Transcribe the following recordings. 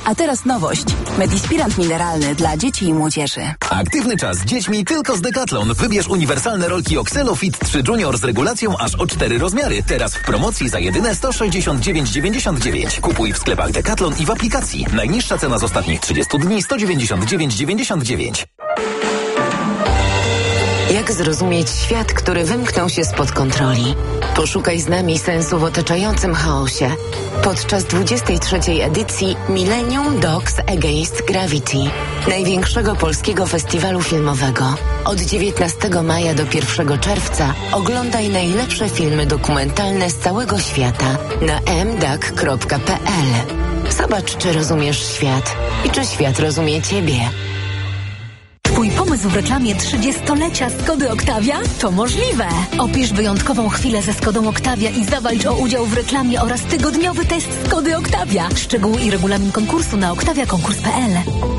A teraz nowość. Medispirant mineralny dla dzieci i młodzieży. Aktywny czas z dziećmi tylko z Decathlon. Wybierz uniwersalne rolki Oxelo Fit 3 Junior z regulacją aż o 4 rozmiary. Teraz w promocji za jedyne 169,99. Kupuj w sklepach Decathlon i w aplikacji. Najniższa cena z ostatnich 30 dni 199,99. Jak zrozumieć świat, który wymknął się spod kontroli? Poszukaj z nami sensu w otaczającym chaosie. Podczas 23. edycji Millennium Dogs Against Gravity, największego polskiego festiwalu filmowego. Od 19 maja do 1 czerwca oglądaj najlepsze filmy dokumentalne z całego świata na mdag.pl. Zobacz, czy rozumiesz świat i czy świat rozumie Ciebie. Twój pomysł w reklamie 30-lecia Skody Octavia? To możliwe! Opisz wyjątkową chwilę ze Skodą Octavia i zawalcz o udział w reklamie oraz tygodniowy test Skody Octavia. Szczegóły i regulamin konkursu na octaviakonkurs.pl.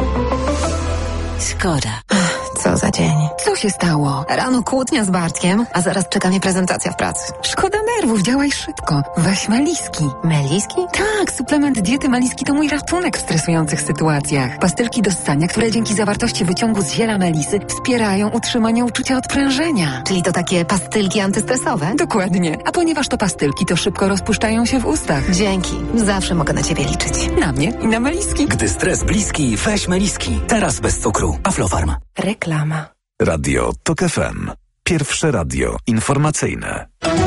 Skoda. Co za dzień. Co się stało? Rano kłótnia z Bartkiem, a zaraz czeka mnie prezentacja w pracy. Szkoda nerwów, działaj szybko. Weź Meliski. Meliski? Tak, suplement diety Meliski to mój ratunek w stresujących sytuacjach. Pastylki do ssania, które dzięki zawartości wyciągu z ziela melisy wspierają utrzymanie uczucia odprężenia. Czyli to takie pastylki antystresowe? Dokładnie. A ponieważ to pastylki, to szybko rozpuszczają się w ustach. Dzięki. Zawsze mogę na Ciebie liczyć. Na mnie i na Meliski. Gdy stres bliski, weź Meliski. Teraz bez cukru. Aflofarm. Reklama. Radio TOK FM. Pierwsze radio informacyjne.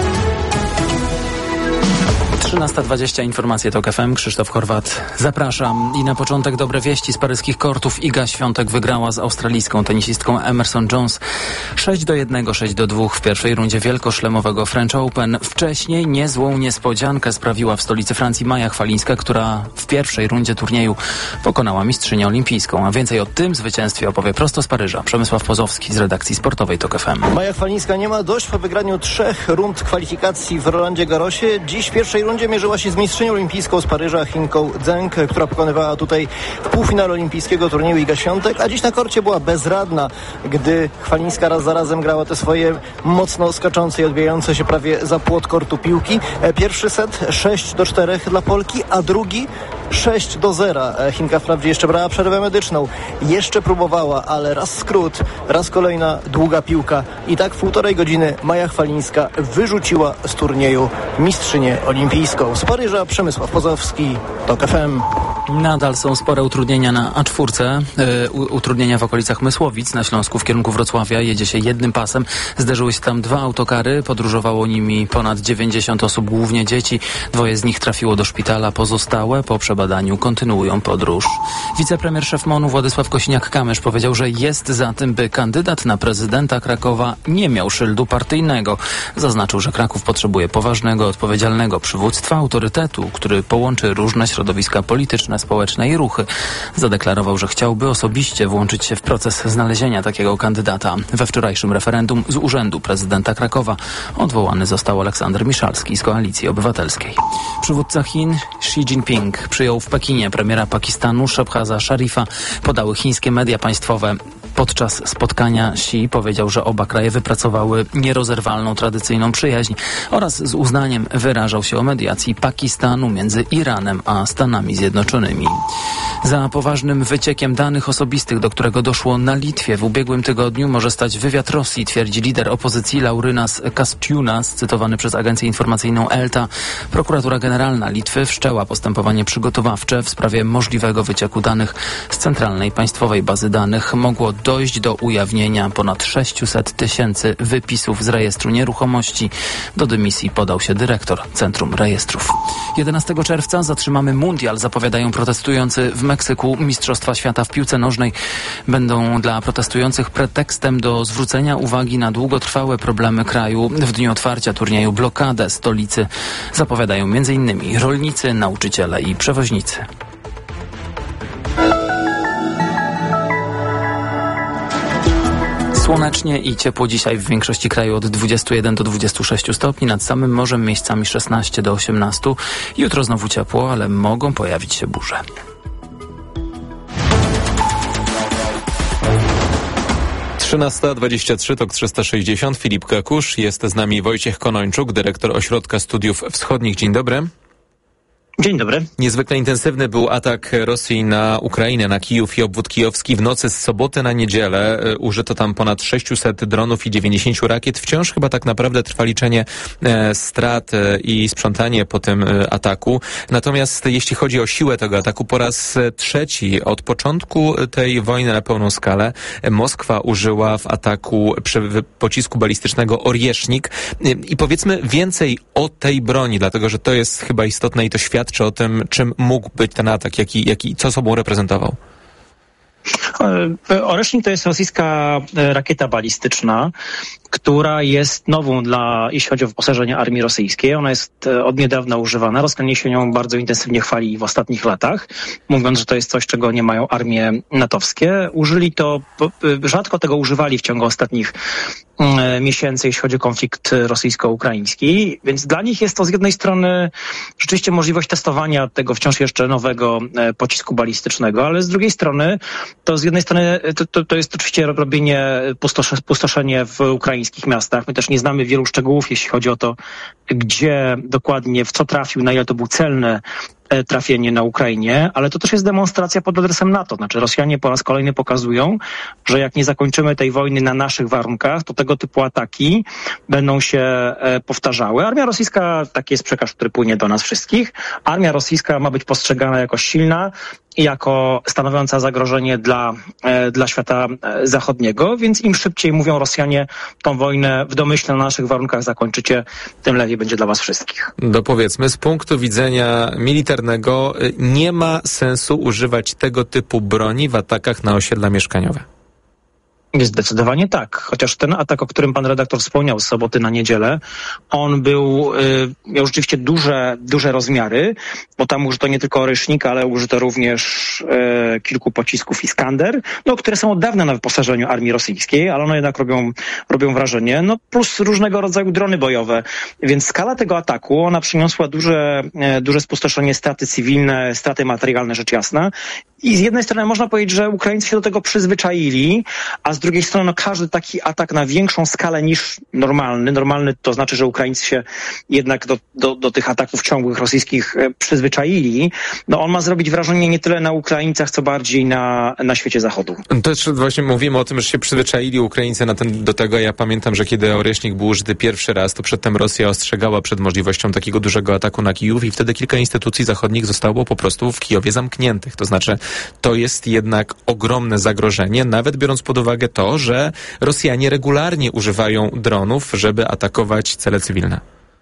13:20 informacje TOK FM. Krzysztof Horwat, zapraszam. I na początek dobre wieści z paryskich kortów. Iga Świątek wygrała z australijską tenisistką Emerson Jones 6-1, 6-2 w pierwszej rundzie wielkoszlemowego French Open. Wcześniej niezłą niespodziankę sprawiła w stolicy Francji Maja Chwalińska, która w pierwszej rundzie turnieju pokonała mistrzynię olimpijską. A więcej o tym zwycięstwie opowie prosto z Paryża Przemysław Pozowski z redakcji sportowej TOK FM. Maja Chwalińska nie ma dość po wygraniu 3 rund kwalifikacji w Rolandzie Garrosie. Dziś w pierwszej rundzie mierzyła się z mistrzynią olimpijską z Paryża Chinką Zheng, która pokonywała tutaj w półfinale olimpijskiego turnieju Iga Świątek, a dziś na korcie była bezradna, gdy Chwalińska raz za razem grała te swoje mocno skaczące i odbijające się prawie za płot kortu piłki. Pierwszy set 6-4 dla Polki, a drugi 6-0. Chinka wprawdzie jeszcze brała przerwę medyczną, jeszcze próbowała, ale raz skrót, raz kolejna długa piłka i tak w 1,5 godziny Maja Chwalińska wyrzuciła z turnieju mistrzynię olimpijską. Z Paryża Przemysław Pozowski, TOK FM. Nadal są spore utrudnienia na A4, utrudnienia w okolicach Mysłowic na Śląsku w kierunku Wrocławia. Jedzie się jednym pasem. Zderzyły się tam 2 autokary. Podróżowało nimi ponad 90 osób, głównie dzieci. 2 z nich trafiło do szpitala. Pozostałe po przebadaniu kontynuują podróż. Wicepremier szef MON-u Władysław Kosiniak-Kamysz powiedział, że jest za tym, by kandydat na prezydenta Krakowa nie miał szyldu partyjnego. Zaznaczył, że Kraków potrzebuje poważnego, odpowiedzialnego przywództwa, autorytetu, który połączy różne środowiska polityczne, społeczne i ruchy. Zadeklarował, że chciałby osobiście włączyć się w proces znalezienia takiego kandydata. We wczorajszym referendum z urzędu prezydenta Krakowa odwołany został Aleksander Miszalski z Koalicji Obywatelskiej. Przywódca Chin Xi Jinping przyjął w Pekinie premiera Pakistanu Shehbaza Sharifa, podały chińskie media państwowe. Podczas spotkania Xi powiedział, że oba kraje wypracowały nierozerwalną tradycyjną przyjaźń oraz z uznaniem wyrażał się o mediacji Pakistanu między Iranem a Stanami Zjednoczonymi. Za poważnym wyciekiem danych osobistych, do którego doszło na Litwie w ubiegłym tygodniu, może stać wywiad Rosji, twierdzi lider opozycji Laurynas Kastsiunas, cytowany przez agencję informacyjną ELTA. Prokuratura Generalna Litwy wszczęła postępowanie przygotowawcze w sprawie możliwego wycieku danych z Centralnej Państwowej Bazy Danych. Mogło dojść do ujawnienia ponad 600 000 wypisów z rejestru nieruchomości. Do dymisji podał się dyrektor Centrum Rejestrów. 11 czerwca zatrzymamy mundial, zapowiadają protestujący w Meksyku. Mistrzostwa świata w piłce nożnej będą dla protestujących pretekstem do zwrócenia uwagi na długotrwałe problemy kraju. W dniu otwarcia turnieju blokadę stolicy zapowiadają m.in. rolnicy, nauczyciele i przewoźnicy. Słonecznie i ciepło dzisiaj w większości kraju od 21 do 26 stopni, nad samym morzem miejscami 16 do 18. Jutro znowu ciepło, ale mogą pojawić się burze. Trzynasta 23 TOK 360. Filip Kakusz. Jest z nami Wojciech Konończuk, dyrektor Ośrodka Studiów Wschodnich. Dzień dobry. Dzień dobry. Niezwykle intensywny był atak Rosji na Ukrainę, na Kijów i obwód kijowski w nocy z soboty na niedzielę. Użyto tam ponad 600 dronów i 90 rakiet. Wciąż chyba tak naprawdę trwa liczenie strat i sprzątanie po tym ataku. Natomiast jeśli chodzi o siłę tego ataku, po raz trzeci od początku tej wojny na pełną skalę Moskwa użyła w ataku pocisku balistycznego Oriesznik. I powiedzmy więcej o tej broni, dlatego że to jest chyba istotne i to świadczy o tym, czym mógł być ten atak, co sobą reprezentował. Oresznik to jest rosyjska rakieta balistyczna, która jest nową jeśli chodzi o wyposażenie armii rosyjskiej. Ona jest od niedawna używana. Rosjanie się nią bardzo intensywnie chwalili w ostatnich latach, mówiąc, że to jest coś, czego nie mają armie natowskie. Rzadko tego używali w ciągu ostatnich miesięcy, jeśli chodzi o konflikt rosyjsko-ukraiński, więc dla nich jest to z jednej strony rzeczywiście możliwość testowania tego wciąż jeszcze nowego pocisku balistycznego, ale z drugiej strony to jest oczywiście robienie pustoszenie w ukraińskich miastach. My też nie znamy wielu szczegółów, jeśli chodzi o to, gdzie dokładnie, w co trafił, na ile to był celne trafienie na Ukrainie, ale to też jest demonstracja pod adresem NATO. Znaczy Rosjanie po raz kolejny pokazują, że jak nie zakończymy tej wojny na naszych warunkach, to tego typu ataki będą się powtarzały. Armia rosyjska, taki jest przekaz, który płynie do nas wszystkich, armia rosyjska ma być postrzegana jako silna i jako stanowiąca zagrożenie dla świata zachodniego, więc im szybciej, mówią Rosjanie, tą wojnę w domyśle na naszych warunkach zakończycie, tym lepiej będzie dla was wszystkich. Powiedzmy, z punktu widzenia militarnego nie ma sensu używać tego typu broni w atakach na osiedla mieszkaniowe. Zdecydowanie tak. Chociaż ten atak, o którym pan redaktor wspomniał z soboty na niedzielę, on miał rzeczywiście duże rozmiary, bo tam użyto nie tylko Orysznika, ale użyto również kilku pocisków Iskander, które są od dawna na wyposażeniu armii rosyjskiej, ale one jednak robią wrażenie, plus różnego rodzaju drony bojowe. Więc skala tego ataku, ona przyniosła duże spustoszenie, straty cywilne, straty materialne, rzecz jasna. I z jednej strony można powiedzieć, że Ukraińcy się do tego przyzwyczaili, a z drugiej strony każdy taki atak na większą skalę niż normalny to znaczy, że Ukraińcy się jednak do tych ataków ciągłych rosyjskich przyzwyczaili, on ma zrobić wrażenie nie tyle na Ukraińcach, co bardziej na świecie zachodu. Też właśnie mówimy o tym, że się przyzwyczaili Ukraińcy do tego. Ja pamiętam, że kiedy Orysznik był użyty pierwszy raz, to przedtem Rosja ostrzegała przed możliwością takiego dużego ataku na Kijów i wtedy kilka instytucji zachodnich zostało po prostu w Kijowie zamkniętych. To znaczy, to jest jednak ogromne zagrożenie, nawet biorąc pod uwagę to, że Rosjanie regularnie używają dronów, żeby atakować cele cywilne.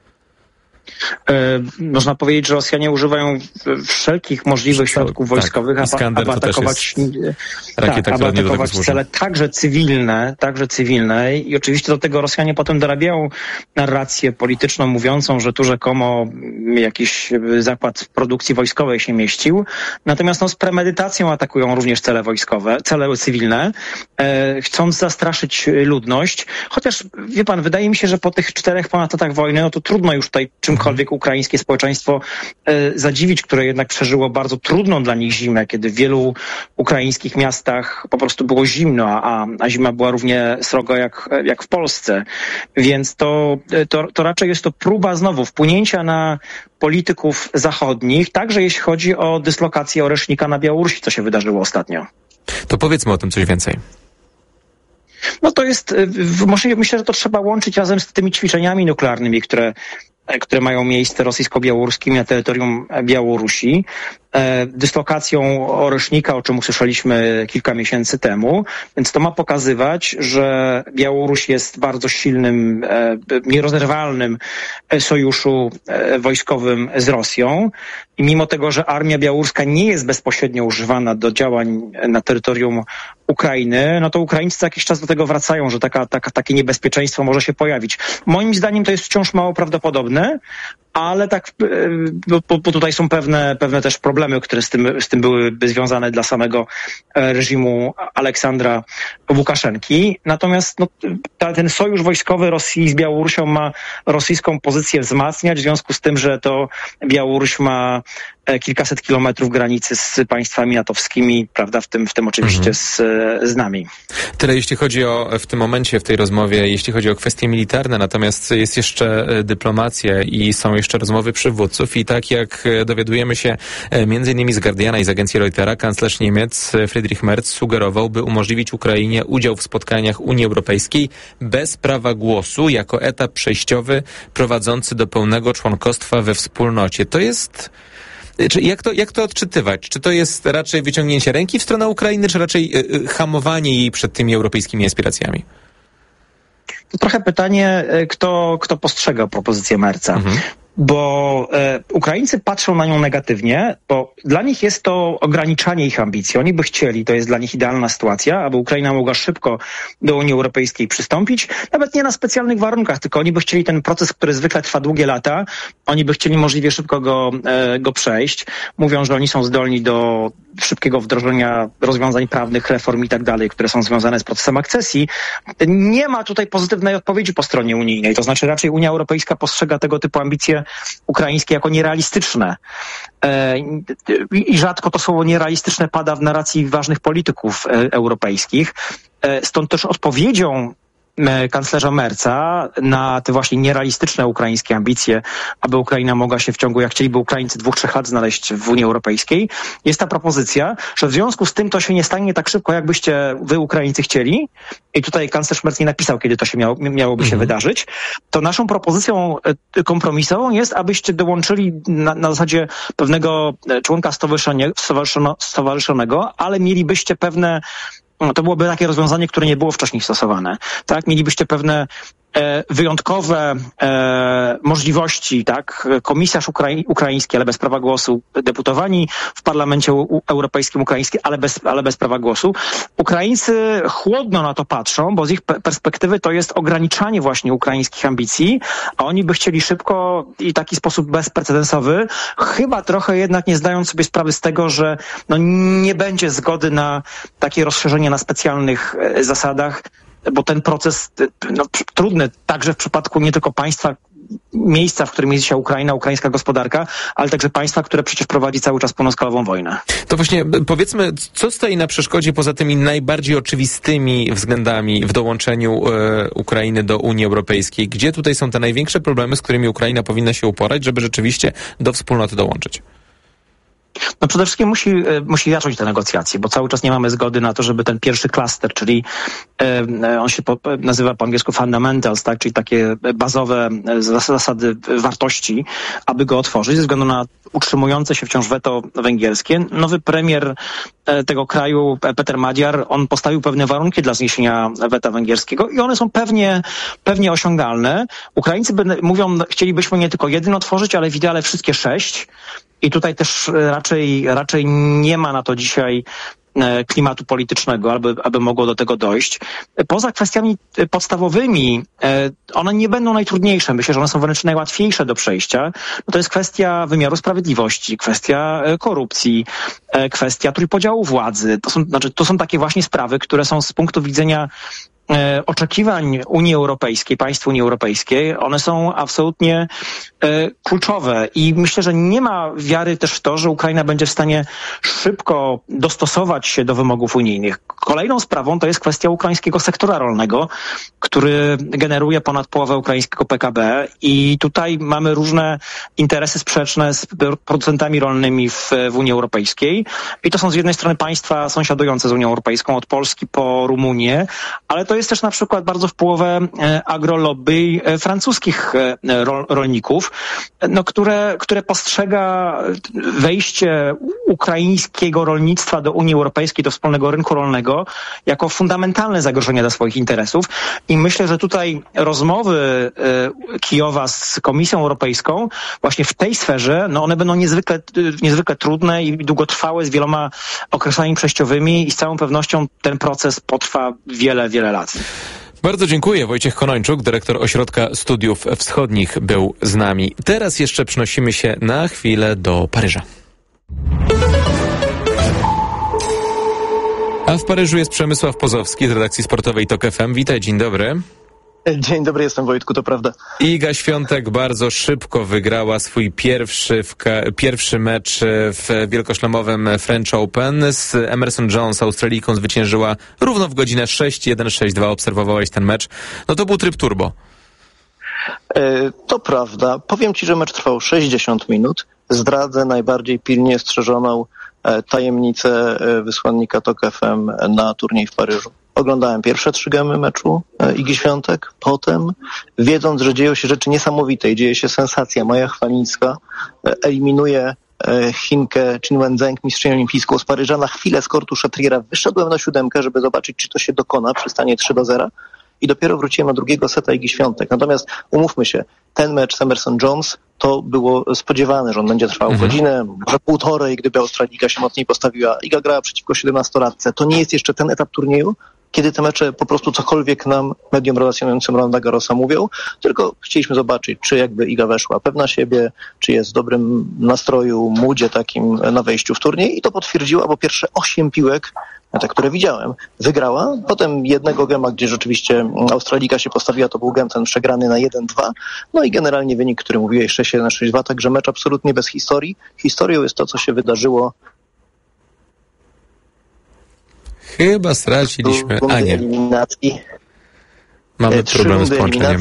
Można powiedzieć, że Rosjanie używają wszelkich możliwych środków wojskowych, aby atakować cele także cywilne i oczywiście do tego Rosjanie potem dorabiają narrację polityczną mówiącą, że tu rzekomo jakiś zakład produkcji wojskowej się mieścił, natomiast z premedytacją atakują również cele wojskowe, cele cywilne, chcąc zastraszyć ludność, chociaż wie pan, wydaje mi się, że po tych 4 ponad latach wojny, to trudno już tutaj czymkolwiek ukraińskie społeczeństwo zadziwić, które jednak przeżyło bardzo trudną dla nich zimę, kiedy w wielu ukraińskich miastach po prostu było zimno, a zima była równie sroga jak w Polsce. Więc to raczej jest to próba znowu wpłynięcia na polityków zachodnich, także jeśli chodzi o dyslokację Orysznika na Białorusi, co się wydarzyło ostatnio. To powiedzmy o tym coś więcej. To jest, myślę, że to trzeba łączyć razem z tymi ćwiczeniami nuklearnymi, które mają miejsce rosyjsko-białoruskim na terytorium Białorusi, dyslokacją Orysznika, o czym usłyszeliśmy kilka miesięcy temu, więc to ma pokazywać, że Białoruś jest bardzo silnym, nierozerwalnym sojuszu wojskowym z Rosją i mimo tego, że armia białoruska nie jest bezpośrednio używana do działań na terytorium Ukrainy, to Ukraińcy co jakiś czas do tego wracają, że takie niebezpieczeństwo może się pojawić. Moim zdaniem to jest wciąż mało prawdopodobne, ale bo tutaj są pewne też problemy, które z tym byłyby związane dla samego reżimu Aleksandra Łukaszenki. Natomiast ten sojusz wojskowy Rosji z Białorusią ma rosyjską pozycję wzmacniać, w związku z tym, że to Białoruś ma kilkaset kilometrów granicy z państwami natowskimi, prawda, w tym oczywiście z nami. Tyle jeśli chodzi o, w tym momencie, w tej rozmowie, jeśli chodzi o kwestie militarne, natomiast jest jeszcze dyplomacja i są jeszcze rozmowy przywódców i tak jak dowiadujemy się między innymi z Guardiana i z agencji Reutera, kanclerz Niemiec Friedrich Merz sugerował, by umożliwić Ukrainie udział w spotkaniach Unii Europejskiej bez prawa głosu jako etap przejściowy prowadzący do pełnego członkostwa we wspólnocie. To jest... Jak to odczytywać? Czy to jest raczej wyciągnięcie ręki w stronę Ukrainy, czy raczej hamowanie jej przed tymi europejskimi aspiracjami? To trochę pytanie, kto postrzega propozycję Merza. Bo Ukraińcy patrzą na nią negatywnie, bo dla nich jest to ograniczanie ich ambicji. Oni by chcieli, to jest dla nich idealna sytuacja, aby Ukraina mogła szybko do Unii Europejskiej przystąpić, nawet nie na specjalnych warunkach, tylko oni by chcieli ten proces, który zwykle trwa długie lata, oni by chcieli możliwie szybko go przejść. Mówią, że oni są zdolni do szybkiego wdrożenia rozwiązań prawnych, reform i tak dalej, które są związane z procesem akcesji. Nie ma tutaj pozytywnej odpowiedzi po stronie unijnej, to znaczy raczej Unia Europejska postrzega tego typu ambicje ukraińskie jako nierealistyczne. I rzadko to słowo nierealistyczne pada w narracji ważnych polityków europejskich. Stąd też odpowiedzią kanclerza Merza na te właśnie nierealistyczne ukraińskie ambicje, aby Ukraina mogła się w ciągu, jak chcieliby Ukraińcy, 2-3 lat znaleźć w Unii Europejskiej, jest ta propozycja, że w związku z tym to się nie stanie tak szybko, jakbyście wy Ukraińcy chcieli, i tutaj kanclerz Merz nie napisał, kiedy to się miałoby się wydarzyć, to naszą propozycją kompromisową jest, abyście dołączyli na zasadzie pewnego członka stowarzyszonego, ale mielibyście pewne, to byłoby takie rozwiązanie, które nie było wcześniej stosowane. Tak? Mielibyście pewne wyjątkowe możliwości, tak? Komisarz ukraiński, ale bez prawa głosu, deputowani w Parlamencie Europejskim ukraińskim, ale bez prawa głosu. Ukraińcy chłodno na to patrzą, bo z ich perspektywy to jest ograniczanie właśnie ukraińskich ambicji, a oni by chcieli szybko i w taki sposób bezprecedensowy, chyba trochę jednak nie zdając sobie sprawy z tego, że nie będzie zgody na takie rozszerzenie na specjalnych zasadach, bo ten proces trudny także w przypadku nie tylko państwa, miejsca, w którym jest dzisiaj Ukraina, ukraińska gospodarka, ale także państwa, które przecież prowadzi cały czas pełnoskalową wojnę. To właśnie powiedzmy, co stoi na przeszkodzie poza tymi najbardziej oczywistymi względami w dołączeniu Ukrainy do Unii Europejskiej? Gdzie tutaj są te największe problemy, z którymi Ukraina powinna się uporać, żeby rzeczywiście do wspólnoty dołączyć? Przede wszystkim musi zacząć te negocjacje, bo cały czas nie mamy zgody na to, żeby ten pierwszy klaster, czyli on się nazywa po angielsku fundamentals, tak, czyli takie bazowe zasady wartości, aby go otworzyć, ze względu na utrzymujące się wciąż weto węgierskie. Nowy premier tego kraju, Peter Magyar, on postawił pewne warunki dla zniesienia weta węgierskiego i one są pewnie osiągalne. Ukraińcy mówią, chcielibyśmy nie tylko jeden otworzyć, ale w ideale wszystkie 6. I tutaj też raczej nie ma na to dzisiaj klimatu politycznego, aby mogło do tego dojść. Poza kwestiami podstawowymi, one nie będą najtrudniejsze. Myślę, że one są wręcz najłatwiejsze do przejścia. To jest kwestia wymiaru sprawiedliwości, kwestia korupcji, kwestia trójpodziału władzy. To są takie właśnie sprawy, które są z punktu widzenia oczekiwań Unii Europejskiej, państw Unii Europejskiej, one są absolutnie kluczowe i myślę, że nie ma wiary też w to, że Ukraina będzie w stanie szybko dostosować się do wymogów unijnych. Kolejną sprawą to jest kwestia ukraińskiego sektora rolnego, który generuje ponad połowę ukraińskiego PKB i tutaj mamy różne interesy sprzeczne z producentami rolnymi w Unii Europejskiej i to są z jednej strony państwa sąsiadujące z Unią Europejską, od Polski po Rumunię, ale to jest też na przykład bardzo wpływowe agrolobby francuskich rolników, które postrzega wejście ukraińskiego rolnictwa do Unii Europejskiej, do wspólnego rynku rolnego jako fundamentalne zagrożenie dla swoich interesów i myślę, że tutaj rozmowy Kijowa z Komisją Europejską właśnie w tej sferze, one będą niezwykle trudne i długotrwałe, z wieloma okresami przejściowymi i z całą pewnością ten proces potrwa wiele, wiele lat. Bardzo dziękuję. Wojciech Konończuk, dyrektor Ośrodka Studiów Wschodnich, był z nami. Teraz jeszcze przenosimy się na chwilę do Paryża. A w Paryżu jest Przemysław Pozowski z redakcji sportowej TOK FM. Witaj, dzień dobry. Dzień dobry, jestem Wojtku, to prawda. Iga Świątek bardzo szybko wygrała swój pierwszy mecz w wielkoszlemowym French Open. Z Emerson Jones, Australijką, zwyciężyła równo w godzinę 6-1, 6-2. Obserwowałeś ten mecz. No to był tryb turbo. To prawda. Powiem ci, że mecz trwał 60 minut. Zdradzę najbardziej pilnie strzeżoną tajemnicę wysłannika TOK FM na turniej w Paryżu. Oglądałem pierwsze 3 gemy meczu Igi Świątek, potem, wiedząc, że dzieją się rzeczy niesamowite i dzieje się sensacja, Maja Chwalińska eliminuje Chinkę Qin Wenzheng, mistrzynię olimpijską z Paryża. Na chwilę z kortu Chatriera wyszedłem na 7, żeby zobaczyć, czy to się dokona przy stanie 3-0 i dopiero wróciłem na drugiego seta Igi Świątek. Natomiast umówmy się, ten mecz z Emerson Jones to było spodziewane, że on będzie trwał godzinę, może półtorej, gdyby Australijka się mocniej postawiła. Iga grała przeciwko 17-latce. To nie jest jeszcze ten etap turnieju, kiedy te mecze po prostu cokolwiek nam mediom relacjonującym Rolanda Garrosa mówią, tylko chcieliśmy zobaczyć, czy jakby Iga weszła pewna siebie, czy jest w dobrym nastroju, moodzie takim na wejściu w turniej i to potwierdziła, bo pierwsze 8 piłek, te, które widziałem, wygrała. Potem jednego gema, gdzie rzeczywiście Australika się postawiła, to był gem ten przegrany na 1-2. No i generalnie wynik, który mówiłeś, 6-1, 6-2, także mecz absolutnie bez historii. Historią jest to, co się wydarzyło. Chyba straciliśmy. A nie. Eliminacji. Mamy problem z połączeniem.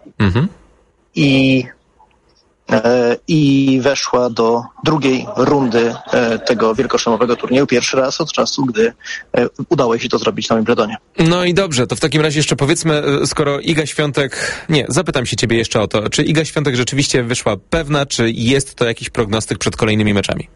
I weszła do drugiej rundy tego wielkoszlemowego turnieju. Pierwszy raz od czasu, gdy udało jej się to zrobić na Wimbledonie. No i dobrze, to w takim razie jeszcze powiedzmy, skoro Iga Świątek... Nie, zapytam się ciebie jeszcze o to. Czy Iga Świątek rzeczywiście wyszła pewna, czy jest to jakiś prognostyk przed kolejnymi meczami?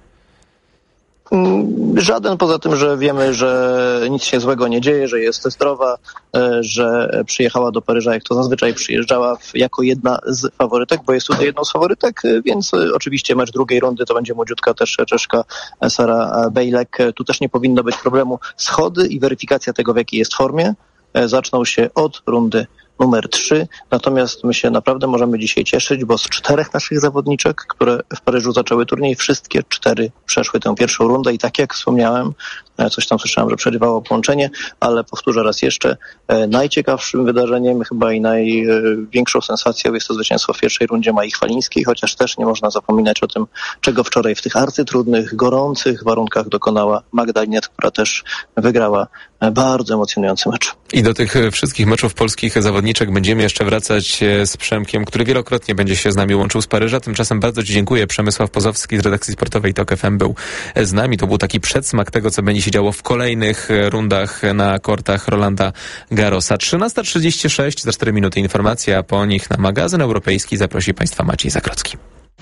Żaden, poza tym, że wiemy, że nic się złego nie dzieje, że jest zdrowa, że przyjechała do Paryża, jak to zazwyczaj przyjeżdżała jako jedna z faworytek, bo jest tutaj jedną z faworytek, więc oczywiście mecz drugiej rundy to będzie młodziutka też Czeszka Sara Bejlek. Tu też nie powinno być problemu. Schody i weryfikacja tego, w jakiej jest formie, zaczną się od rundy numer 3. Natomiast my się naprawdę możemy dzisiaj cieszyć, bo z 4 naszych zawodniczek, które w Paryżu zaczęły turniej, wszystkie 4 przeszły tę pierwszą rundę i tak jak wspomniałem, coś tam słyszałem, że przerywało połączenie, ale powtórzę raz jeszcze, najciekawszym wydarzeniem, chyba i największą sensacją jest to zwycięstwo w pierwszej rundzie Mai Chwalińskiej, chociaż też nie można zapominać o tym, czego wczoraj w tych arcytrudnych, gorących warunkach dokonała Magda Linnet, która też wygrała bardzo emocjonujący mecz. I do tych wszystkich meczów polskich zawodniczek będziemy jeszcze wracać z Przemkiem, który wielokrotnie będzie się z nami łączył z Paryża. Tymczasem bardzo Ci dziękuję. Przemysław Pozowski z redakcji sportowej TOK FM był z nami. To był taki przedsmak tego, co będzie się działo w kolejnych rundach na kortach Rolanda Garrosa. 13:36, za 4 minuty informacja, a po nich na magazyn europejski zaprosi Państwa Maciej Zakrocki.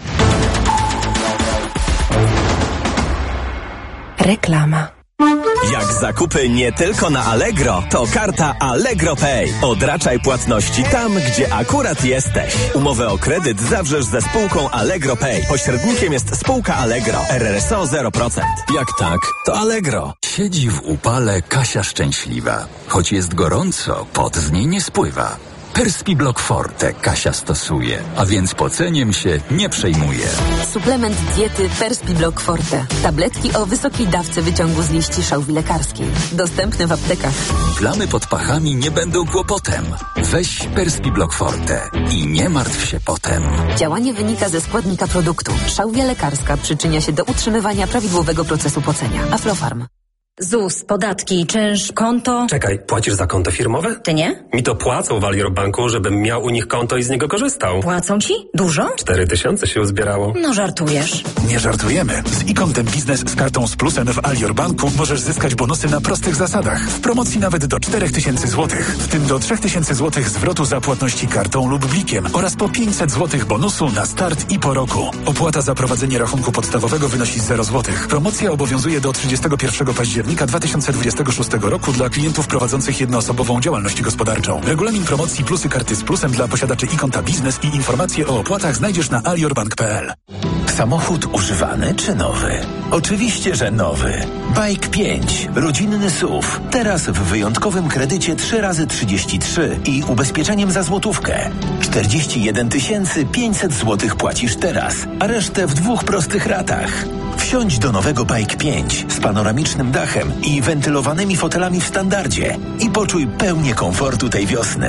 Reklama. Jak zakupy nie tylko na Allegro, to karta Allegro Pay. Odraczaj płatności tam, gdzie akurat jesteś. Umowę o kredyt zawrzesz ze spółką Allegro Pay. Pośrednikiem jest spółka Allegro. RRSO 0%. Jak tak, to Allegro. Siedzi w upale Kasia szczęśliwa. Choć jest gorąco, pot z niej nie spływa. Perspiblock Forte Kasia stosuje, a więc poceniem się nie przejmuje. Suplement diety Perspiblock Forte. Tabletki o wysokiej dawce wyciągu z liści szałwi lekarskiej. Dostępne w aptekach. Plamy pod pachami nie będą kłopotem. Weź Perspiblock Forte i nie martw się potem. Działanie wynika ze składnika produktu. Szałwia lekarska przyczynia się do utrzymywania prawidłowego procesu pocenia. Aflofarm. ZUS, podatki, czynsz, konto... Czekaj, płacisz za konto firmowe? Ty nie? Mi to płacą w Alior Banku, żebym miał u nich konto i z niego korzystał. Płacą ci? Dużo? 4000 się uzbierało. No żartujesz. Nie żartujemy. Z e-kontem biznes z kartą z plusem w Alior Banku możesz zyskać bonusy na prostych zasadach. W promocji nawet do 4000 zł. W tym do 3000 zł zwrotu za płatności kartą lub blikiem oraz po 500 zł bonusu na start i po roku. Opłata za prowadzenie rachunku podstawowego wynosi 0 zł. Promocja obowiązuje do 31 października 2026 roku dla klientów prowadzących jednoosobową działalność gospodarczą. Regulamin promocji plusy karty z plusem dla posiadaczy e-konta biznes i informacje o opłatach znajdziesz na aliorbank.pl. Samochód używany czy nowy? Oczywiście, że nowy. Bike 5. Rodzinny SUV. Teraz w wyjątkowym kredycie 3x33 i ubezpieczeniem za złotówkę. 41 500 zł płacisz teraz, a resztę w 2 prostych ratach. Wsiądź do nowego Bike 5 z panoramicznym dachem i wentylowanymi fotelami w standardzie i poczuj pełnię komfortu tej wiosny.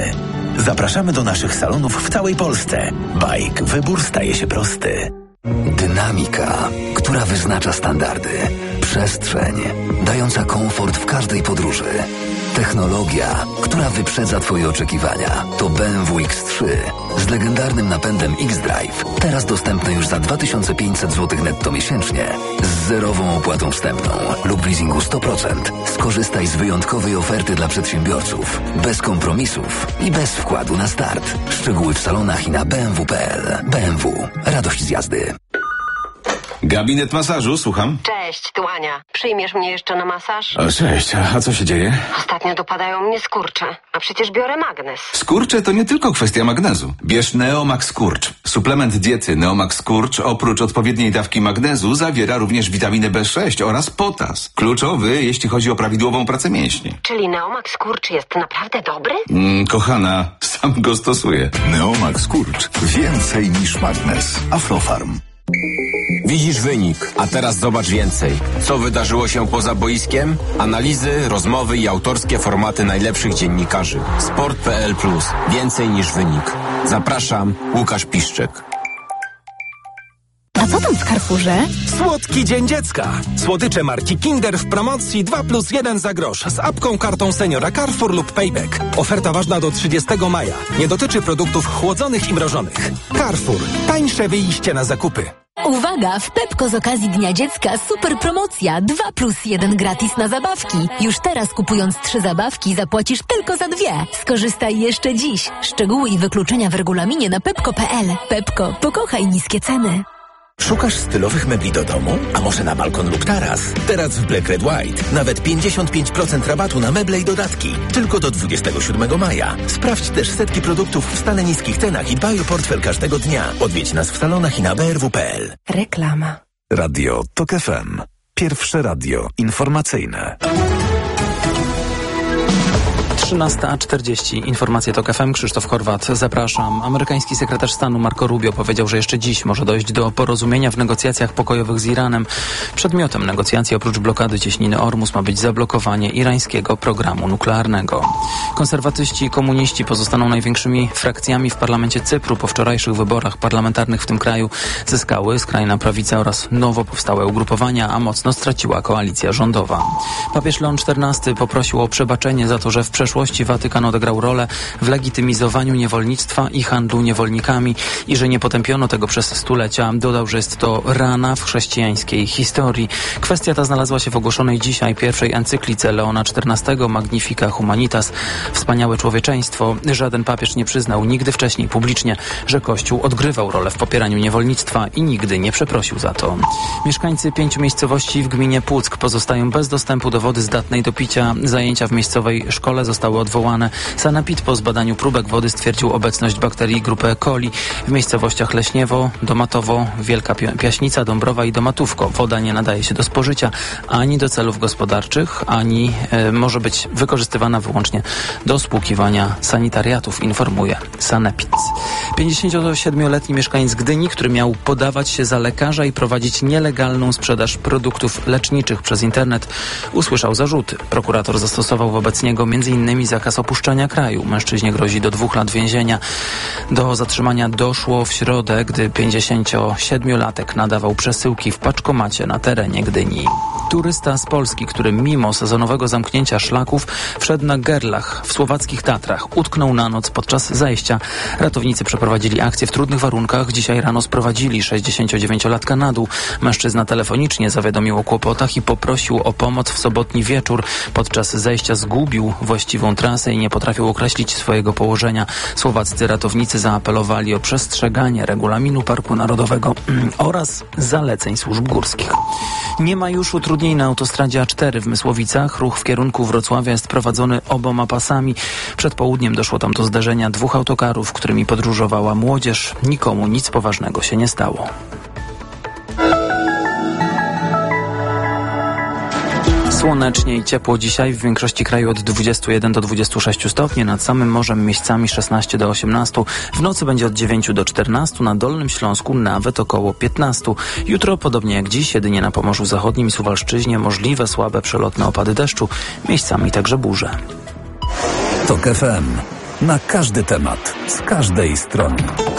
Zapraszamy do naszych salonów w całej Polsce. Bajk, wybór staje się prosty. Dynamika, która wyznacza standardy. Przestrzeń, dająca komfort w każdej podróży. Technologia, która wyprzedza Twoje oczekiwania. To BMW X3 z legendarnym napędem X-Drive. Teraz dostępny już za 2500 zł netto miesięcznie. Z zerową opłatą wstępną lub leasingu 100%. Skorzystaj z wyjątkowej oferty dla przedsiębiorców. Bez kompromisów i bez wkładu na start. Szczegóły w salonach i na bmw.pl. BMW. Radość z jazdy. Gabinet masażu, słucham. Cześć, tu Ania. Przyjmiesz mnie jeszcze na masaż? O, cześć, a co się dzieje? Ostatnio dopadają mnie skurcze, a przecież biorę magnes. Skurcze to nie tylko kwestia magnezu. Bierz Neomax Skurcz. Suplement diety Neomax Skurcz oprócz odpowiedniej dawki magnezu zawiera również witaminę B6 oraz potas. Kluczowy, jeśli chodzi o prawidłową pracę mięśni. Czyli Neomax Skurcz jest naprawdę dobry? Kochana, sam go stosuję. Neomax Skurcz. Więcej niż magnes. Aflofarm. Widzisz wynik, a teraz zobacz więcej. Co wydarzyło się poza boiskiem? Analizy, rozmowy i autorskie formaty najlepszych dziennikarzy. Sport.pl+. Więcej niż wynik. Zapraszam, Łukasz Piszczek. A co tam w Carrefourze? Słodki Dzień Dziecka. Słodycze marki Kinder w promocji 2+1 za grosz z apką, kartą seniora Carrefour lub Payback. Oferta ważna do 30 maja. Nie dotyczy produktów chłodzonych i mrożonych. Carrefour. Tańsze wyjście na zakupy. Uwaga! W Pepko z okazji Dnia Dziecka super promocja 2+1 gratis na zabawki. Już teraz kupując 3 zabawki zapłacisz tylko za 2. Skorzystaj jeszcze dziś. Szczegóły i wykluczenia w regulaminie na pepko.pl. Pepko. Pokochaj niskie ceny. Szukasz stylowych mebli do domu? A może na balkon lub taras? Teraz w Black Red White nawet 55% rabatu na meble i dodatki. Tylko do 27 maja. Sprawdź też setki produktów w stale niskich cenach i dbaj o portfel każdego dnia. Odwiedź nas w salonach i na brw.pl. Reklama. Radio TOK FM. Pierwsze radio informacyjne. 13:40. Informacje TOK FM. Krzysztof Horwat. Zapraszam. Amerykański sekretarz stanu Marco Rubio powiedział, że jeszcze dziś może dojść do porozumienia w negocjacjach pokojowych z Iranem. Przedmiotem negocjacji oprócz blokady cieśniny Ormus ma być zablokowanie irańskiego programu nuklearnego. Konserwatyści i komuniści pozostaną największymi frakcjami w parlamencie Cypru. Po wczorajszych wyborach parlamentarnych w tym kraju zyskały skrajna prawica oraz nowo powstałe ugrupowania, a mocno straciła koalicja rządowa. Papież Leon XIV poprosił o przebaczenie za to, że w przeszłości Watykan odegrał rolę w legitymizowaniu niewolnictwa i handlu niewolnikami i że nie potępiono tego przez stulecia. Dodał, że jest to rana w chrześcijańskiej historii. Kwestia ta znalazła się w ogłoszonej dzisiaj pierwszej encyklice Leona XIV Magnifica Humanitas. Wspaniałe człowieczeństwo. Żaden papież nie przyznał nigdy wcześniej publicznie, że Kościół odgrywał rolę w popieraniu niewolnictwa i nigdy nie przeprosił za to. Mieszkańcy 5 miejscowości w gminie Puck pozostają bez dostępu do wody zdatnej do picia. Zajęcia w miejscowej szkole zostały odwołane. Sanepid po zbadaniu próbek wody stwierdził obecność bakterii grupy E. coli w miejscowościach Leśniewo, Domatowo, Wielka Piaśnica, Dąbrowa i Domatówko. Woda nie nadaje się do spożycia ani do celów gospodarczych, ani może być wykorzystywana wyłącznie do spłukiwania sanitariatów, informuje Sanepid. 57-letni mieszkaniec Gdyni, który miał podawać się za lekarza i prowadzić nielegalną sprzedaż produktów leczniczych przez internet, usłyszał zarzuty. Prokurator zastosował wobec niego m.in. zakaz opuszczania kraju. Mężczyźnie grozi do 2 lat więzienia. Do zatrzymania doszło w środę, gdy 57-latek nadawał przesyłki w paczkomacie na terenie Gdyni. Turysta z Polski, który mimo sezonowego zamknięcia szlaków wszedł na Gerlach w słowackich Tatrach, utknął na noc podczas zajścia. Ratownicy przeprowadzili akcję w trudnych warunkach. Dzisiaj rano sprowadzili 69-latka na dół. Mężczyzna telefonicznie zawiadomił o kłopotach i poprosił o pomoc w sobotni wieczór. Podczas zajścia zgubił właściwą trasę i nie potrafił określić swojego położenia. Słowaccy ratownicy zaapelowali o przestrzeganie regulaminu Parku Narodowego oraz zaleceń służb górskich. Nie ma już utrudnień na autostradzie A4 w Mysłowicach. Ruch w kierunku Wrocławia jest prowadzony oboma pasami. Przed południem doszło tam do zderzenia 2 autokarów, którymi podróżowała młodzież. Nikomu nic poważnego się nie stało. Słonecznie i ciepło dzisiaj, w większości kraju od 21 do 26 stopni, nad samym morzem miejscami 16 do 18. W nocy będzie od 9 do 14, na Dolnym Śląsku nawet około 15. Jutro, podobnie jak dziś, jedynie na Pomorzu Zachodnim i Suwalszczyźnie możliwe słabe przelotne opady deszczu, miejscami także burze. TOK FM. Na każdy temat, z każdej strony.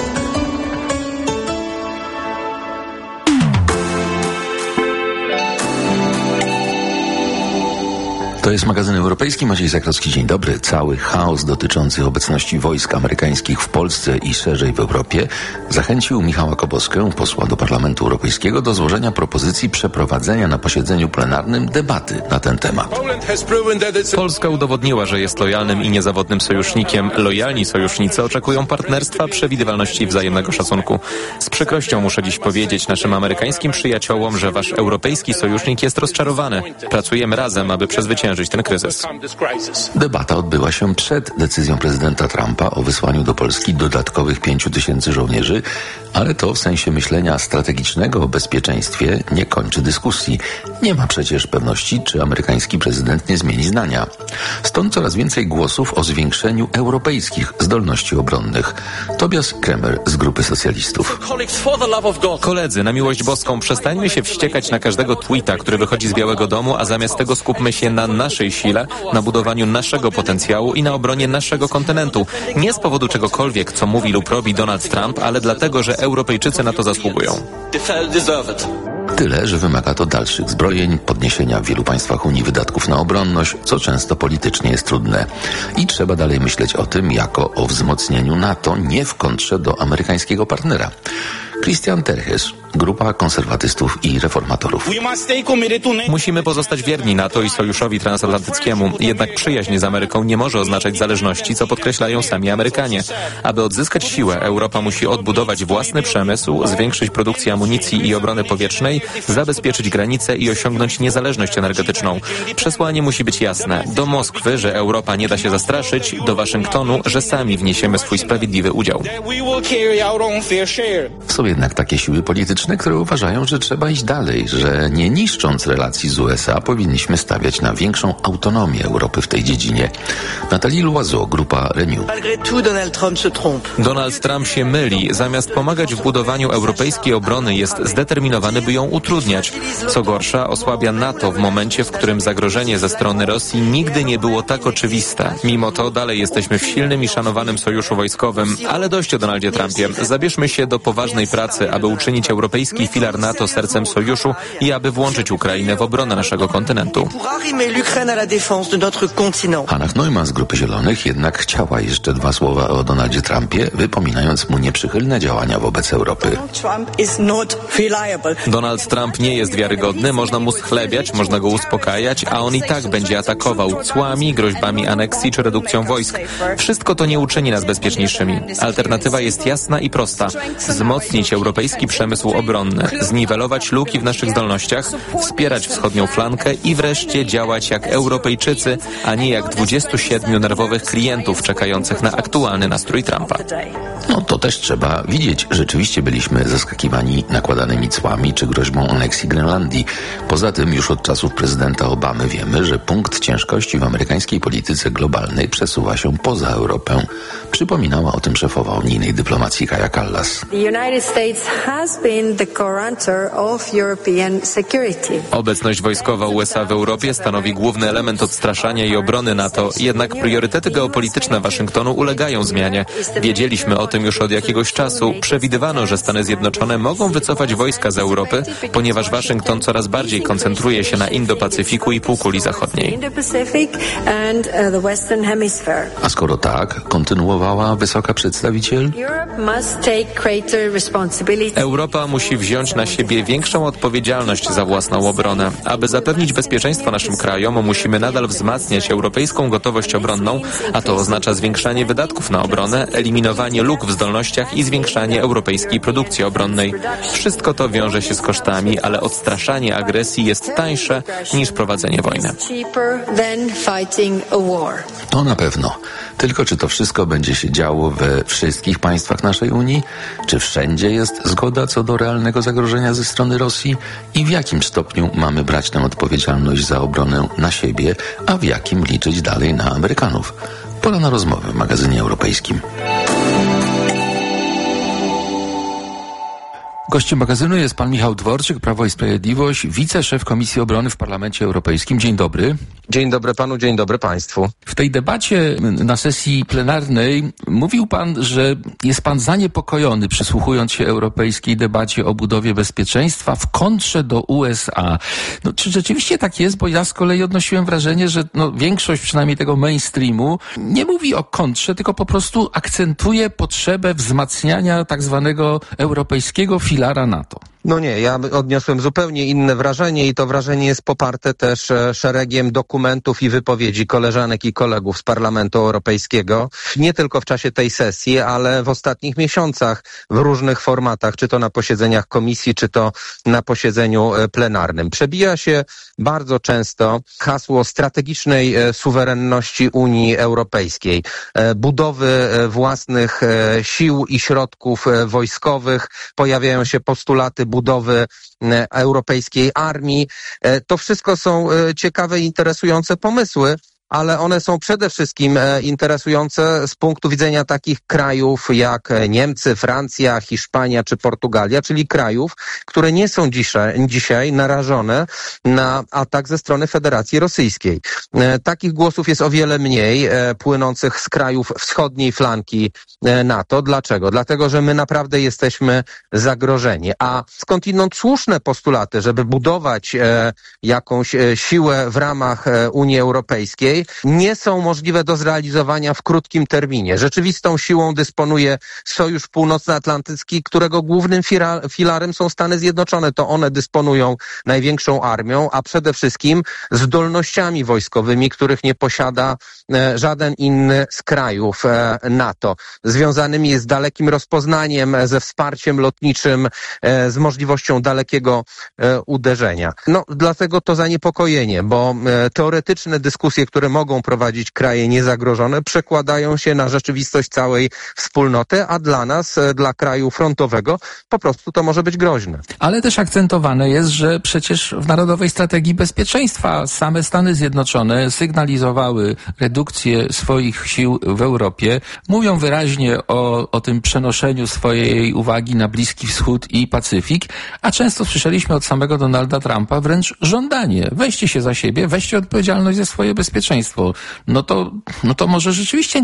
To jest magazyn europejski. Maciej Zakrocki, dzień dobry. Cały chaos dotyczący obecności wojsk amerykańskich w Polsce i szerzej w Europie zachęcił Michała Koboskę, posła do Parlamentu Europejskiego, do złożenia propozycji przeprowadzenia na posiedzeniu plenarnym debaty na ten temat. Polska udowodniła, że jest lojalnym i niezawodnym sojusznikiem. Lojalni sojusznicy oczekują partnerstwa, przewidywalności i wzajemnego szacunku. Z przykrością muszę dziś powiedzieć naszym amerykańskim przyjaciołom, że wasz europejski sojusznik jest rozczarowany. Pracujemy razem, aby przezwyciężyć ten kryzys. Debata odbyła się przed decyzją prezydenta Trumpa o wysłaniu do Polski dodatkowych 5000 żołnierzy, ale to w sensie myślenia strategicznego o bezpieczeństwie nie kończy dyskusji. Nie ma przecież pewności, czy amerykański prezydent nie zmieni zdania. Stąd coraz więcej głosów o zwiększeniu europejskich zdolności obronnych. Tobias Kremer z grupy socjalistów. Koledzy, na miłość boską, przestańmy się wściekać na każdego tweeta, który wychodzi z Białego Domu, a zamiast tego skupmy się na naszej sile, na budowaniu naszego potencjału i na obronie naszego kontynentu. Nie z powodu czegokolwiek, co mówi lub robi Donald Trump, ale dlatego, że Europejczycy na to zasługują. Tyle, że wymaga to dalszych zbrojeń, podniesienia w wielu państwach Unii wydatków na obronność, co często politycznie jest trudne. I trzeba dalej myśleć o tym jako o wzmocnieniu NATO, nie w kontrze do amerykańskiego partnera. Christian Terhes, grupa konserwatystów i reformatorów. Musimy pozostać wierni NATO i sojuszowi transatlantyckiemu. Jednak przyjaźń z Ameryką nie może oznaczać zależności, co podkreślają sami Amerykanie. Aby odzyskać siłę, Europa musi odbudować własny przemysł, zwiększyć produkcję amunicji i obrony powietrznej, zabezpieczyć granice i osiągnąć niezależność energetyczną. Przesłanie musi być jasne. Do Moskwy, że Europa nie da się zastraszyć, do Waszyngtonu, że sami wniesiemy swój sprawiedliwy udział. Są jednak takie siły polityczne, które uważają, że trzeba iść dalej, że nie niszcząc relacji z USA powinniśmy stawiać na większą autonomię Europy w tej dziedzinie. Nathalie Loiseau, grupa Renew. Donald Trump się myli. Zamiast pomagać w budowaniu europejskiej obrony, jest zdeterminowany, by ją utrudniać. Co gorsza, osłabia NATO w momencie, w którym zagrożenie ze strony Rosji nigdy nie było tak oczywiste. Mimo to dalej jesteśmy w silnym i szanowanym sojuszu wojskowym. Ale dość o Donaldzie Trumpie. Zabierzmy się do poważnej pracy, aby uczynić europejski filar NATO sercem sojuszu i aby włączyć Ukrainę w obronę naszego kontynentu. Hannah Neumann z Grupy Zielonych jednak chciała jeszcze 2 słowa o Donaldzie Trumpie, wypominając mu nieprzychylne działania wobec Europy. Donald Trump nie jest wiarygodny, można mu schlebiać, można go uspokajać, a on i tak będzie atakował cłami, groźbami aneksji czy redukcją wojsk. Wszystko to nie uczyni nas bezpieczniejszymi. Alternatywa jest jasna i prosta. Wzmocnić europejski przemysł obronny, zniwelować luki w naszych zdolnościach, wspierać wschodnią flankę i wreszcie działać jak Europejczycy, a nie jak 27 nerwowych klientów czekających na aktualny nastrój Trumpa. No to też trzeba widzieć. Rzeczywiście byliśmy zaskakiwani nakładanymi cłami czy groźbą aneksji Grenlandii. Poza tym już od czasów prezydenta Obamy wiemy, że punkt ciężkości w amerykańskiej polityce globalnej przesuwa się poza Europę. Przypominała o tym szefowa unijnej dyplomacji Kaja Kallas. Obecność wojskowa USA w Europie stanowi główny element odstraszania i obrony NATO, jednak priorytety geopolityczne Waszyngtonu ulegają zmianie. Wiedzieliśmy o tym już od jakiegoś czasu. Przewidywano, że Stany Zjednoczone mogą wycofać wojska z Europy, ponieważ Waszyngton coraz bardziej koncentruje się na Indo-Pacyfiku i półkuli zachodniej. A skoro tak, kontynuowała wysoka przedstawiciel, Europa musi wziąć na siebie większą odpowiedzialność za własną obronę. Aby zapewnić bezpieczeństwo naszym krajom, musimy nadal wzmacniać europejską gotowość obronną, a to oznacza zwiększanie wydatków na obronę, eliminowanie luk w zdolnościach i zwiększanie europejskiej produkcji obronnej. Wszystko to wiąże się z kosztami, ale odstraszanie agresji jest tańsze niż prowadzenie wojny. To na pewno. Tylko czy to wszystko będzie się działo we wszystkich państwach naszej Unii? Czy wszędzie jest zgoda co do realnego zagrożenia ze strony Rosji? I w jakim stopniu mamy brać tę odpowiedzialność za obronę na siebie, a w jakim liczyć dalej na Amerykanów? Pora na rozmowę w magazynie europejskim. Gościem magazynu jest pan Michał Dworczyk, Prawo i Sprawiedliwość, wiceszef Komisji Obrony w Parlamencie Europejskim. Dzień dobry. Dzień dobry panu, dzień dobry państwu. W tej debacie na sesji plenarnej mówił pan, że jest pan zaniepokojony, przysłuchując się europejskiej debacie o budowie bezpieczeństwa w kontrze do USA. No, czy rzeczywiście tak jest? Bo ja z kolei odnosiłem wrażenie, że większość przynajmniej tego mainstreamu nie mówi o kontrze, tylko po prostu akcentuje potrzebę wzmacniania tak zwanego europejskiego filara NATO. No nie, ja odniosłem zupełnie inne wrażenie i to wrażenie jest poparte też szeregiem dokumentów i wypowiedzi koleżanek i kolegów z Parlamentu Europejskiego. Nie tylko w czasie tej sesji, ale w ostatnich miesiącach w różnych formatach, czy to na posiedzeniach komisji, czy to na posiedzeniu plenarnym. Przebija się bardzo często hasło strategicznej suwerenności Unii Europejskiej, budowy własnych sił i środków wojskowych. Pojawiają się postulaty budowy europejskiej armii. To wszystko są ciekawe i interesujące pomysły, ale one są przede wszystkim interesujące z punktu widzenia takich krajów jak Niemcy, Francja, Hiszpania czy Portugalia, czyli krajów, które nie są dzisiaj narażone na atak ze strony Federacji Rosyjskiej. Takich głosów jest o wiele mniej płynących z krajów wschodniej flanki NATO. Dlaczego? Dlatego, że my naprawdę jesteśmy zagrożeni. A skądinąd słuszne postulaty, żeby budować jakąś siłę w ramach Unii Europejskiej, nie są możliwe do zrealizowania w krótkim terminie. Rzeczywistą siłą dysponuje Sojusz Północnoatlantycki, którego głównym filarem są Stany Zjednoczone. To one dysponują największą armią, a przede wszystkim zdolnościami wojskowymi, których nie posiada żaden inny z krajów NATO. Związanymi z dalekim rozpoznaniem, ze wsparciem lotniczym, z możliwością dalekiego uderzenia. Dlatego to zaniepokojenie, bo teoretyczne dyskusje, które mogą prowadzić kraje niezagrożone, przekładają się na rzeczywistość całej wspólnoty, a dla nas, dla kraju frontowego, po prostu to może być groźne. Ale też akcentowane jest, że przecież w Narodowej Strategii Bezpieczeństwa same Stany Zjednoczone sygnalizowały redukcję swoich sił w Europie. Mówią wyraźnie o tym przenoszeniu swojej uwagi na Bliski Wschód i Pacyfik, a często słyszeliśmy od samego Donalda Trumpa wręcz żądanie: weźcie się za siebie, weźcie odpowiedzialność za swoje bezpieczeństwo. No to może rzeczywiście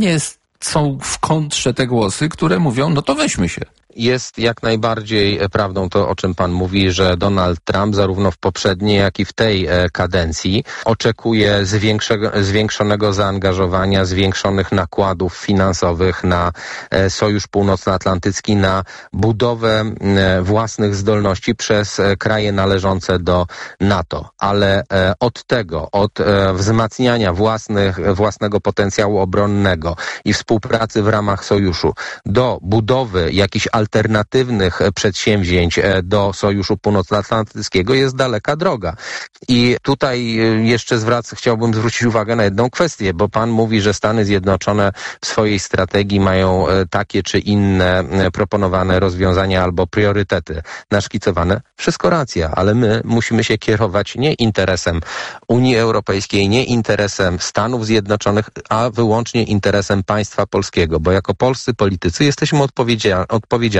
są w kontrze te głosy, które mówią, to weźmy się. Jest jak najbardziej prawdą to, o czym pan mówi, że Donald Trump zarówno w poprzedniej, jak i w tej kadencji oczekuje zwiększonego zaangażowania, zwiększonych nakładów finansowych na Sojusz Północnoatlantycki, na budowę własnych zdolności przez kraje należące do NATO. Ale od wzmacniania własnego potencjału obronnego i współpracy w ramach sojuszu do budowy jakichś alternatywnych przedsięwzięć do Sojuszu Północnoatlantyckiego jest daleka droga. I tutaj jeszcze chciałbym zwrócić uwagę na jedną kwestię, bo pan mówi, że Stany Zjednoczone w swojej strategii mają takie czy inne proponowane rozwiązania albo priorytety naszkicowane. Wszystko racja, ale my musimy się kierować nie interesem Unii Europejskiej, nie interesem Stanów Zjednoczonych, a wyłącznie interesem państwa polskiego, bo jako polscy politycy jesteśmy odpowiedzialni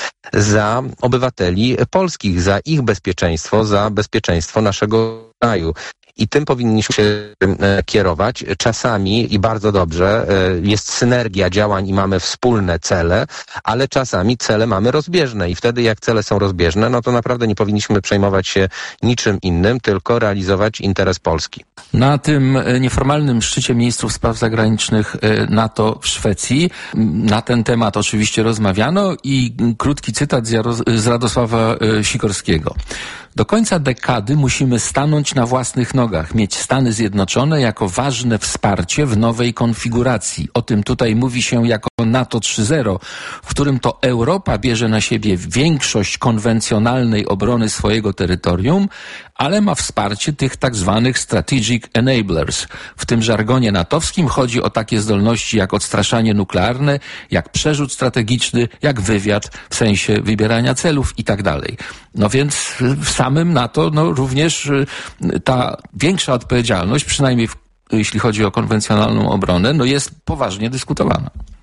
za obywateli polskich, za ich bezpieczeństwo, za bezpieczeństwo naszego kraju. I tym powinniśmy się kierować. Czasami, i bardzo dobrze, jest synergia działań i mamy wspólne cele, ale czasami cele mamy rozbieżne i wtedy jak cele są rozbieżne, to naprawdę nie powinniśmy przejmować się niczym innym, tylko realizować interes Polski. Na tym nieformalnym szczycie ministrów spraw zagranicznych NATO w Szwecji na ten temat oczywiście rozmawiano i krótki cytat z Radosława Sikorskiego. Do końca dekady musimy stanąć na własnych nogach, mieć Stany Zjednoczone jako ważne wsparcie w nowej konfiguracji. O tym tutaj mówi się jako NATO 3.0, w którym to Europa bierze na siebie większość konwencjonalnej obrony swojego terytorium, ale ma wsparcie tych tak zwanych strategic enablers. W tym żargonie natowskim chodzi o takie zdolności jak odstraszanie nuklearne, jak przerzut strategiczny, jak wywiad w sensie wybierania celów i tak dalej. Więc w samym NATO również ta większa odpowiedzialność, przynajmniej jeśli chodzi o konwencjonalną obronę, jest poważnie dyskutowana.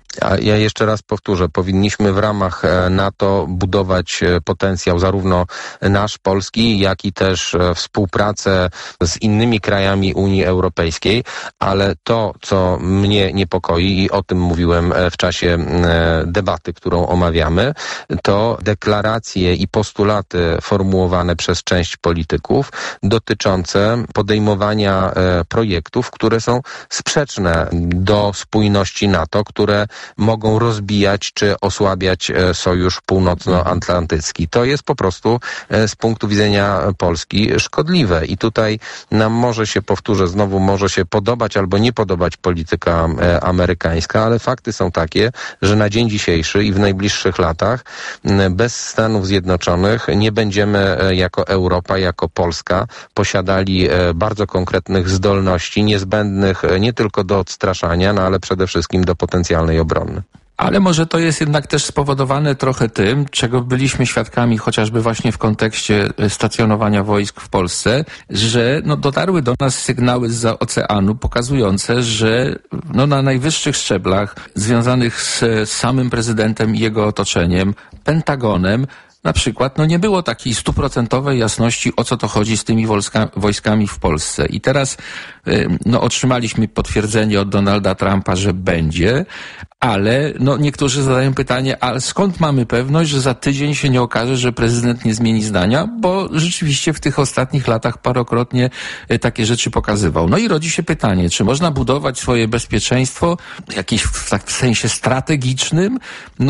A ja jeszcze raz powtórzę, powinniśmy w ramach NATO budować potencjał zarówno nasz, polski, jak i też współpracę z innymi krajami Unii Europejskiej, ale to, co mnie niepokoi i o tym mówiłem w czasie debaty, którą omawiamy, to deklaracje i postulaty formułowane przez część polityków dotyczące podejmowania projektów, które są sprzeczne do spójności NATO, które mogą rozbijać czy osłabiać Sojusz Północnoatlantycki. To jest po prostu z punktu widzenia Polski szkodliwe i tutaj nam może się, powtórzę znowu, może się podobać albo nie podobać polityka amerykańska, ale fakty są takie, że na dzień dzisiejszy i w najbliższych latach bez Stanów Zjednoczonych nie będziemy jako Europa, jako Polska posiadali bardzo konkretnych zdolności niezbędnych nie tylko do odstraszania, no ale przede wszystkim do potencjalnej obrony. Ale może to jest jednak też spowodowane trochę tym, czego byliśmy świadkami chociażby właśnie w kontekście stacjonowania wojsk w Polsce, że dotarły do nas sygnały zza oceanu pokazujące, że na najwyższych szczeblach związanych z samym prezydentem i jego otoczeniem, Pentagonem, na przykład, nie było takiej 100% jasności, o co to chodzi z tymi wojskami w Polsce. I teraz otrzymaliśmy potwierdzenie od Donalda Trumpa, że będzie, ale niektórzy zadają pytanie, ale skąd mamy pewność, że za tydzień się nie okaże, że prezydent nie zmieni zdania, bo rzeczywiście w tych ostatnich latach parokrotnie takie rzeczy pokazywał. I rodzi się pytanie, czy można budować swoje bezpieczeństwo jakieś w sensie strategicznym,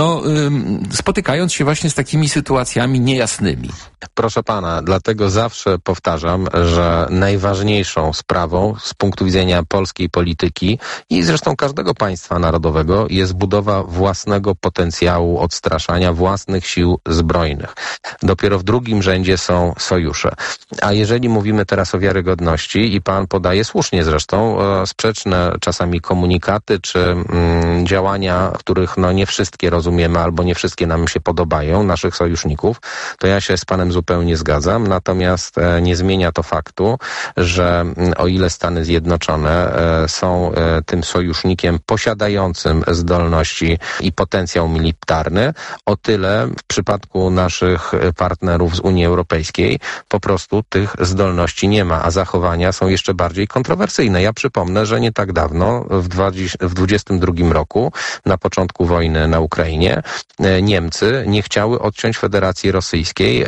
spotykając się właśnie z takimi sytuacjami niejasnymi. Proszę pana, dlatego zawsze powtarzam, że najważniejszą sprawą z punktu widzenia polskiej polityki i zresztą każdego państwa narodowego jest budowa własnego potencjału odstraszania, własnych sił zbrojnych. Dopiero w drugim rzędzie są sojusze. A jeżeli mówimy teraz o wiarygodności i pan podaje słusznie zresztą sprzeczne czasami komunikaty czy działania, których nie wszystkie rozumiemy albo nie wszystkie nam się podobają, naszych sojuszników, to ja się z panem zupełnie zgadzam. Natomiast nie zmienia to faktu, że o ile Stany Zjednoczone są tym sojusznikiem posiadającym zdolności i potencjał militarny, o tyle w przypadku naszych partnerów z Unii Europejskiej po prostu tych zdolności nie ma, a zachowania są jeszcze bardziej kontrowersyjne. Ja przypomnę, że nie tak dawno, w 2022 roku, na początku wojny na Ukrainie, Niemcy nie chciały odciąć Federacji Rosyjskiej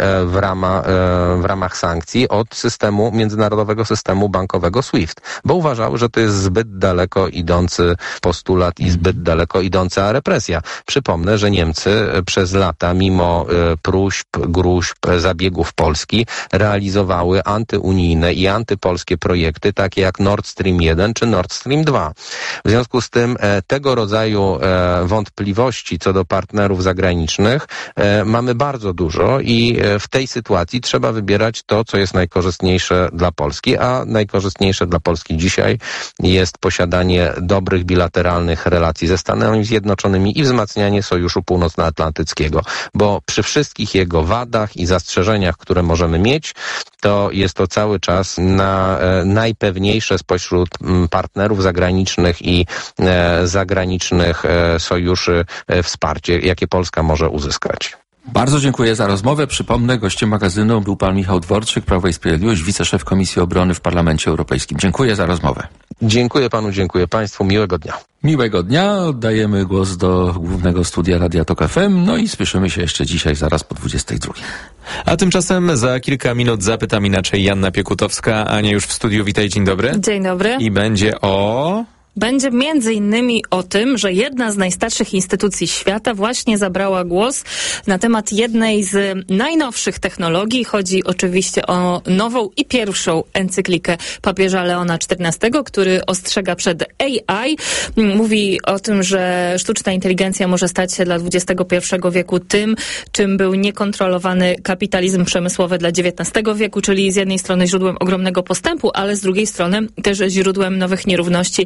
w ramach sankcji od międzynarodowego systemu bankowego SWIFT, bo uważały, że to jest zbyt daleko idący postulat i zbyt daleko idąca represja. Przypomnę, że Niemcy przez lata, mimo próśb, gruźb, zabiegów Polski, realizowały antyunijne i antypolskie projekty, takie jak Nord Stream 1 czy Nord Stream 2. W związku z tym tego rodzaju wątpliwości co do partnerów zagranicznych mamy bardzo dużo i w tej sytuacji trzeba wybierać to, co jest najkorzystniejsze dla Polski, a najkorzystniejsze dla Polski dzisiaj jest posiadanie dobrych bilateralnych relacji ze Stanami Zjednoczonymi i wzmacnianie Sojuszu Północnoatlantyckiego, bo przy wszystkich jego wadach i zastrzeżeniach, które możemy mieć, to jest to cały czas najpewniejsze spośród partnerów zagranicznych i zagranicznych sojuszy wsparcie, jakie Polska może uzyskać. Bardzo dziękuję za rozmowę. Przypomnę, gościem magazynu był pan Michał Dworczyk, Prawo i Sprawiedliwość, wiceszef Komisji Obrony w Parlamencie Europejskim. Dziękuję za rozmowę. Dziękuję panu, dziękuję państwu. Miłego dnia. Miłego dnia. Oddajemy głos do głównego studia Radia Tok FM. I słyszymy się jeszcze dzisiaj zaraz po 22. A tymczasem za kilka minut zapytam inaczej Joanna Piekutowska. Ania już w studiu. Witaj, dzień dobry. Dzień dobry. I będzie o... Będzie między innymi o tym, że jedna z najstarszych instytucji świata właśnie zabrała głos na temat jednej z najnowszych technologii. Chodzi oczywiście o nową i pierwszą encyklikę papieża Leona XIV, który ostrzega przed AI. Mówi o tym, że sztuczna inteligencja może stać się dla XXI wieku tym, czym był niekontrolowany kapitalizm przemysłowy dla XIX wieku, czyli z jednej strony źródłem ogromnego postępu, ale z drugiej strony też źródłem nowych nierówności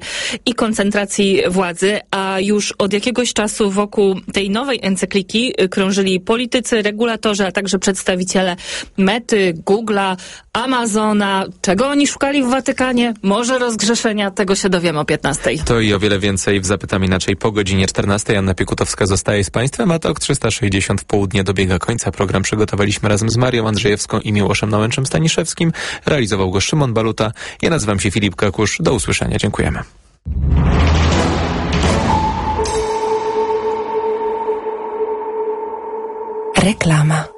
i koncentracji władzy, a już od jakiegoś czasu wokół tej nowej encykliki krążyli politycy, regulatorzy, a także przedstawiciele Mety, Google'a, Amazona. Czego oni szukali w Watykanie? Może rozgrzeszenia? Tego się dowiemy o 15. To i o wiele więcej w Zapytam Inaczej po godzinie 14. Anna Piekutowska zostaje z Państwem, a TOK 360 w południe dobiega końca. Program przygotowaliśmy razem z Marią Andrzejewską i Miłoszem Nałęczem-Staniszewskim. Realizował go Szymon Baluta. Ja nazywam się Filip Kakusz. Do usłyszenia. Dziękujemy. Reklama.